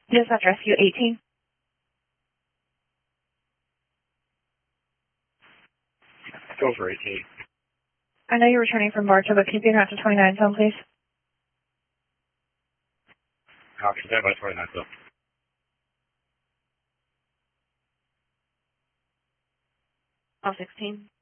Dispatch Rescue 18. Go for 18. I know you're returning from Bartow, but keep your route to 29 zone, please. Copy, stand by 29 zone. All 16.